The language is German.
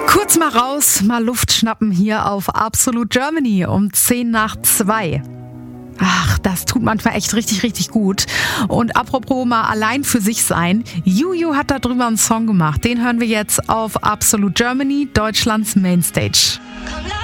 Kurz mal raus, mal Luft schnappen hier auf Absolute Germany um 1:10 nach 2. Ach, das tut manchmal echt richtig, richtig gut. Und apropos mal allein für sich sein, Juju hat da drüber einen Song gemacht. Den hören wir jetzt auf Absolute Germany, Deutschlands Mainstage.